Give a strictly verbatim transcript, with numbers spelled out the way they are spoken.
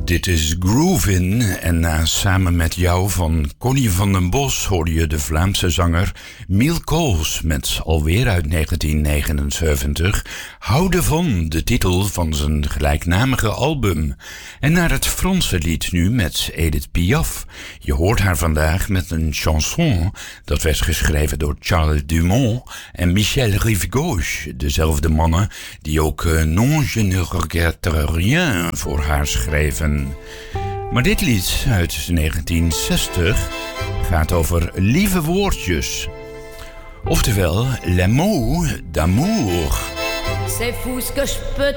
Dit is Groovin en na Samen met jou van Connie van den Bos hoorde je de Vlaamse zanger Miel Kools met alweer uit negentien negenenzeventig Houden van, de titel van zijn gelijknamige album. En naar het Franse lied nu met Edith Piaf. Je hoort haar vandaag met een chanson dat werd geschreven door Charles Dumont en Michel Rive-Gauche, dezelfde mannen die ook uh, Non je ne regrette rien voor haar schreven. Maar dit lied uit negentien zestig gaat over lieve woordjes. Oftewel, les mots d'amour. C'est fou ce que je peux